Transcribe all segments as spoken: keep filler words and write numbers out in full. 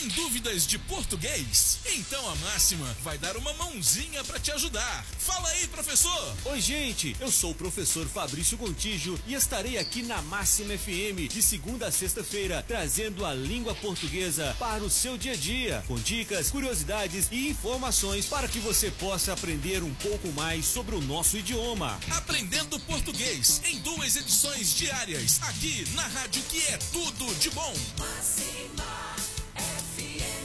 Tem dúvidas de português? Então a Máxima vai dar uma mãozinha para te ajudar. Fala aí, professor! Oi, gente, eu sou o professor Fabrício Gontijo e estarei aqui na Máxima F M de segunda a sexta-feira, trazendo a língua portuguesa para o seu dia a dia, com dicas, curiosidades e informações para que você possa aprender um pouco mais sobre o nosso idioma. Aprendendo português em duas edições diárias, aqui na rádio que é tudo de bom. Máxima F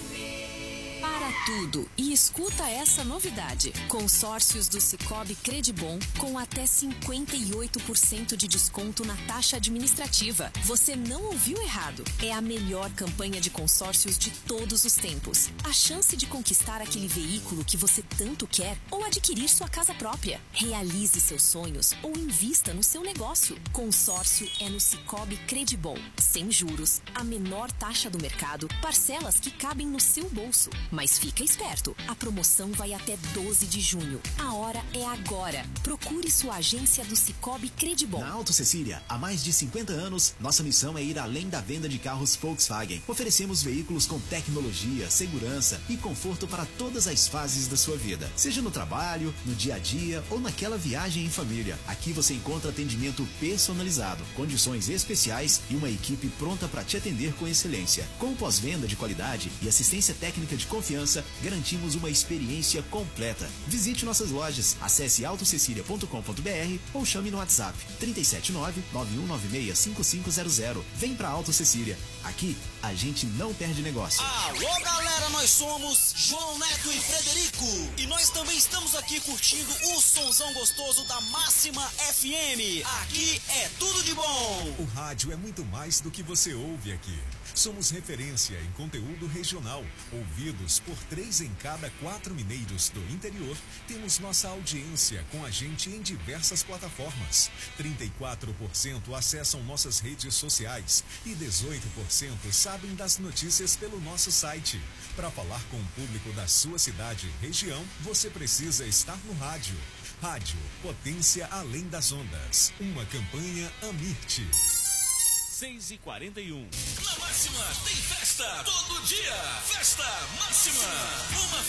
M. Para tudo e escuta essa novidade. Consórcios do Sicoob Credibon com até cinquenta e oito por cento de desconto na taxa administrativa. Você não ouviu errado. É a melhor campanha de consórcios de todos os tempos. A chance de conquistar aquele veículo que você tanto quer ou adquirir sua casa própria. Realize seus sonhos ou invista no seu negócio. Consórcio é no Sicoob Credibon. Sem juros, a menor taxa do mercado, parcelas que cabem no seu bolso. Mas fica esperto, a promoção vai até doze de junho. A hora é agora. Procure sua agência do Sicoob Credibon. Na Auto Cecília, há mais de cinquenta anos, nossa missão é ir além da venda de carros Volkswagen. Oferecemos veículos com tecnologia, segurança e conforto para todas as fases da sua vida. Seja no trabalho, no dia a dia ou naquela viagem em família. Aqui você encontra atendimento personalizado, condições especiais e uma equipe pronta para te atender com excelência. Com pós-venda de qualidade e assistência técnica de confiança, garantimos uma experiência completa. Visite nossas lojas, acesse auto cecília ponto com ponto b r ou chame no WhatsApp três sete nove, nove um nove seis, cinco cinco zero zero. Vem pra Auto Cecília. Aqui, a gente não perde negócio. Alô, galera, nós somos João Neto e Frederico. E nós também estamos aqui curtindo o sonzão gostoso da Máxima F M. Aqui é tudo de bom. O rádio é muito mais do que você ouve aqui. Somos referência em conteúdo regional. Ouvidos por três em cada quatro mineiros do interior, temos nossa audiência com a gente em diversas plataformas. trinta e quatro por cento acessam nossas redes sociais e dezoito por cento sabem das notícias pelo nosso site. Para falar com o público da sua cidade e região, você precisa estar no rádio. Rádio Potência Além das Ondas. Uma campanha Amirte. seis e quarenta e um. Na Máxima tem festa todo dia. Festa Máxima. Uma